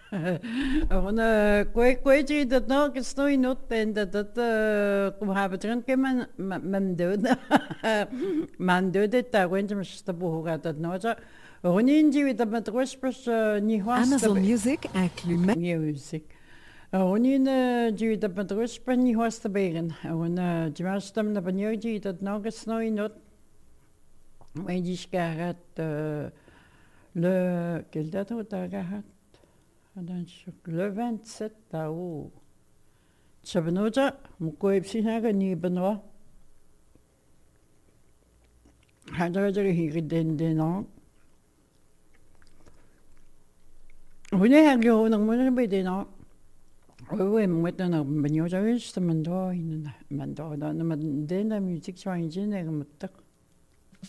On kwijt dat nog eens nooit not en dat kom hebben drin kemen man dood man dood het daar wint me sta bohoga dat no zo Ronin die dat met respect niet was Amazon Music inclut music Ronin die dat met respect niet was te begen on die was dan na banyo die dat nog eens nooit not maar die scarat le quel date au tagahat le 27 août. Chabanoja, Mukoepsinaga ni Benoit. Hadra Hiridendena. When I have your own money by dinner, we went on a Benoja, the Mando in Mando, the Mandena music trying in a mutak.